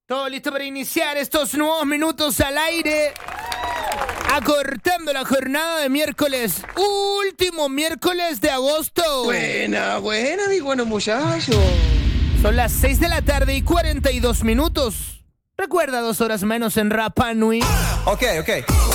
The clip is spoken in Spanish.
Todo listo para iniciar estos nuevos minutos al aire. Acortando la jornada de miércoles. Último miércoles de agosto. Buena, mi bueno muchacho. Son las 6 de la tarde y 42 minutos. Recuerda, 2 horas menos en Rapa Nui. Ok.